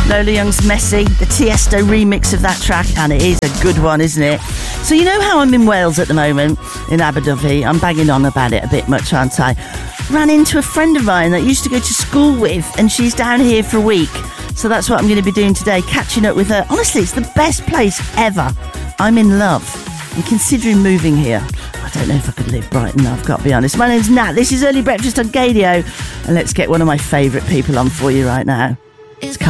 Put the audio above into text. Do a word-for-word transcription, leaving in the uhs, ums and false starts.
Lola Young's Messy, the Tiesto remix of that track, and it is a good one, isn't it? So you know how I'm in Wales at the moment, in Abu Dhabi. I'm banging on about it a bit much, aren't I? Ran into a friend of mine that I used to go to school with, and she's down here for a week. So that's what I'm going to be doing today, catching up with her. Honestly, it's the best place ever. I'm in love. I'm considering moving here. I don't know if I could live Brighton, I've got to be honest. My name's Nat. This is Early Breakfast on Gadio. And let's get one of my favourite people on for you right now.